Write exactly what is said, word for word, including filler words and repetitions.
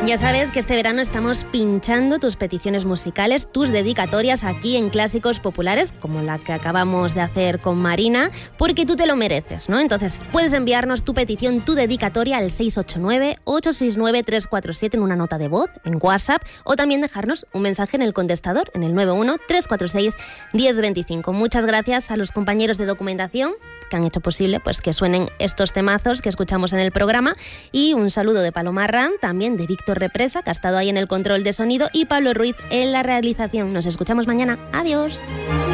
Ya sabes que este verano estamos pinchando tus peticiones musicales, tus dedicatorias aquí en Clásicos Populares, como la que acabamos de hacer con Marina, porque tú te lo mereces, ¿no? Entonces puedes enviarnos tu petición, tu dedicatoria al seis ocho nueve, ocho seis nueve, tres cuatro siete en una nota de voz, en WhatsApp, o también dejarnos un mensaje en el contestador, en el nueve uno, tres cuatro seis, uno cero dos cinco. Muchas gracias a los compañeros de documentación que han hecho posible pues, que suenen estos temazos que escuchamos en el programa, y un saludo de Paloma Arran, también de Víctor Represa, que ha estado ahí en el control de sonido, y Pablo Ruiz en la realización. Nos escuchamos mañana. Adiós.